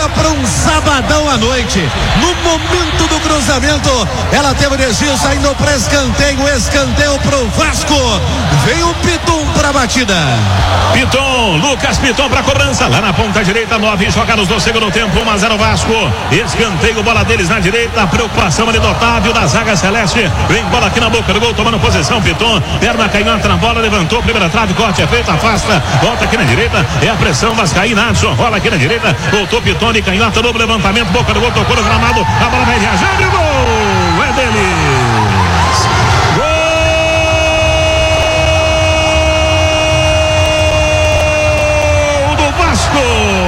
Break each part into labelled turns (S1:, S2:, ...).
S1: bola para um sabadão à noite. No momento do cruzamento, ela teve o desvio saindo para escanteio pro Vasco. Vem o Piton para a batida.
S2: Piton, Lucas Piton para cobrança lá na ponta direita, 9 jogados do segundo tempo, 1-0 Vasco. Escanteio, bola deles na direita, preocupação ali do Otávio da zaga celeste. Vem bola aqui na boca do gol, tomando posição Piton, perna canhota na bola, levantou, primeira trave, corte é feito, afasta, volta aqui na direita, é a pressão vascaínaço, rola aqui na direita, voltou Piton de canhota, novo levantamento, boca do gol, tocou no gramado, a bola vai viajando e o gol é deles. Gol do Vasco.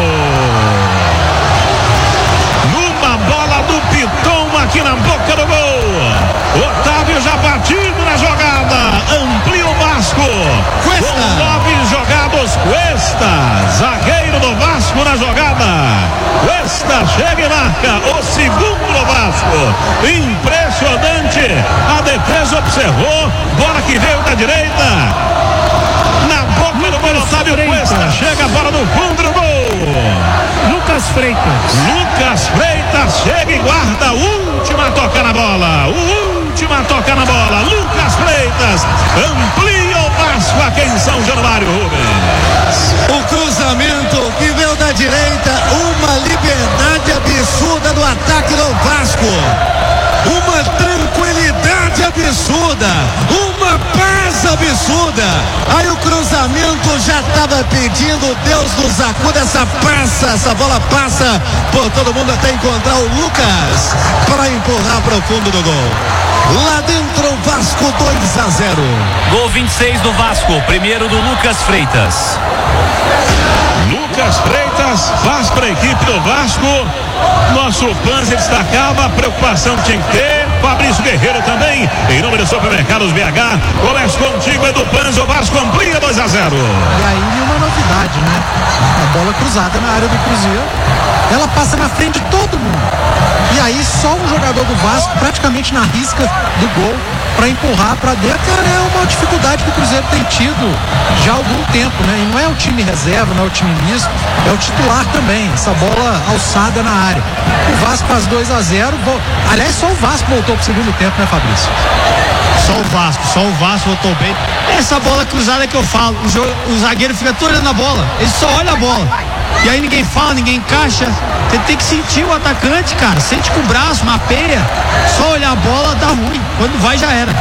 S2: Numa bola do Piton aqui na boca do gol. Otávio já batido na jogada, amplia o Vasco.
S1: Cuesta.
S2: Com 9 jogados, Cuesta, zagueiro do Vasco na jogada. Cuesta chega e marca o segundo do Vasco. Impressionante. A defesa observou, bola que veio da direita. Na boca do gol, Otávio Cuesta. Chega a bola no fundo do gol.
S3: Lucas Freitas chega e guarda. Última toca na bola. Lucas Freitas amplia o Vasco aqui em São Januário, Rubens.
S1: O cruzamento que veio da direita, uma liberdade absurda do ataque do Vasco. Uma tranquilidade absurda, uma paz absurda. Aí o cruzamento já estava pedindo, Deus nos acuda, essa bola passa por todo mundo até encontrar o Lucas para empurrar para o fundo do gol. Lá dentro o Vasco 2-0.
S4: Gol 26 do Vasco, primeiro do Lucas Freitas.
S2: Lucas Freitas faz para a equipe do Vasco. Nosso Panzer destacava a preocupação que tinha que ter. Fabrício Guerreiro também, em nome do Supermercados BH. Começa contigo, Edu Panzer. O Vasco amplia 2-0.
S5: E aí nenhuma novidade, né? A bola cruzada na área do Cruzeiro, ela passa na frente de todo mundo. E aí só um jogador do Vasco praticamente na risca do gol para empurrar para dentro. É uma dificuldade que o Cruzeiro tem tido já há algum tempo, né? E não é o time reserva, não é o time misto, é o titular também. Essa bola alçada na área. O Vasco faz 2-0. Aliás, só o Vasco voltou pro segundo tempo, né, Fabrício?
S6: Só o Vasco voltou bem. Essa bola cruzada que eu falo, o zagueiro fica todo olhando a bola, ele só olha a bola. E aí ninguém fala, ninguém encaixa. Você tem que sentir o atacante, cara. Sente com o braço, mapeia. Só olhar a bola dá ruim. Quando vai, já era.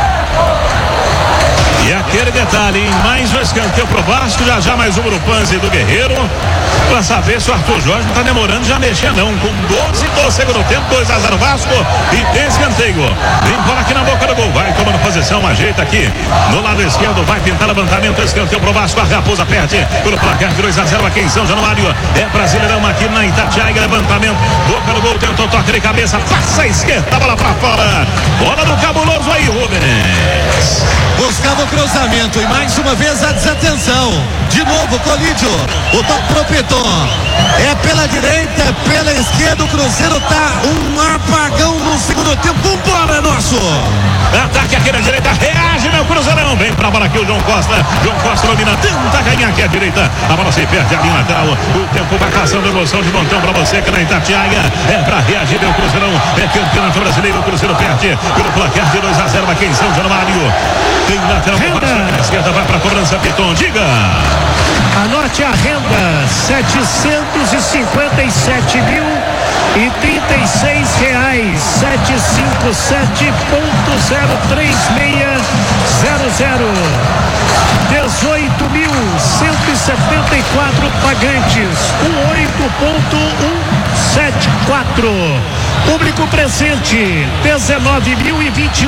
S2: E aquele detalhe, hein? Mais um escanteio pro Vasco, já mais um pro Panzi do Guerreiro, pra saber se o Arthur Jorge não tá demorando já mexer não, com 12 do segundo tempo, 2-0 Vasco, e tem escanteio. Vem bola aqui na boca do gol, vai tomando posição, ajeita aqui, no lado esquerdo, vai pintar levantamento, escanteio pro Vasco, a Raposa perde, pelo placar de 2-0 aqui em São Januário, é Brasileirão aqui na Itatiaia, levantamento, boca do gol, tentou toque de cabeça, passa a esquerda, bola pra fora, bola do cabuloso aí, Rubens.
S1: Buscava o cruzamento e mais uma vez a desatenção. De novo, Colídio. O toque pro Piton. É pela direita, pela esquerda. O Cruzeiro tá um apagão no segundo tempo. Vambora, nosso!
S2: Ataque aqui na direita, reage meu Cruzeirão. Vem pra bola aqui o João Costa. João Costa domina, tenta ganhar aqui à direita. A bola se perde ali na lateral. O tempo vai passando, emoção de montão pra você aqui na Itatiaia. É pra reagir meu Cruzeirão. É campeonato brasileiro. O Cruzeiro perde pelo placar de 2-0 aqui em São Januário. Tem lateral para a esquerda, vai para a cobrança, Piton, diga.
S3: Anote a renda, R$757.036, 757.03600, 18.174 pagantes, 18.174. Público presente, 19.021,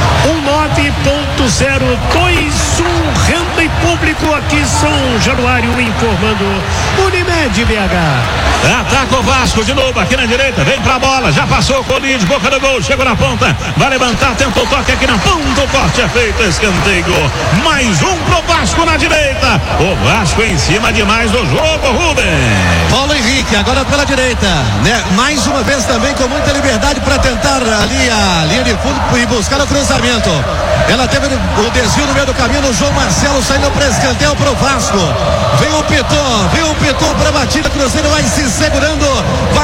S3: 19.021, renda e público aqui em São Januário, informando Unimed BH.
S2: Ataca o Vasco de novo aqui na direita, vem pra bola, já passou o Colídio, boca do gol, chegou na ponta, vai levantar, tentou o toque aqui na ponta, o corte é feito, escanteio, mais um pro Vasco na direita, o Vasco em cima demais do jogo, Rubens.
S1: Paulo Henrique, agora pela direita, né? Mais uma vez também com muita liberdade para tentar ali a linha de fundo e buscar o cruzamento. Ela teve o desvio no meio do caminho, o João Marcelo saindo para escanteio pro Vasco. Vem o Piton para a batida, Cruzeiro vai se segurando, vai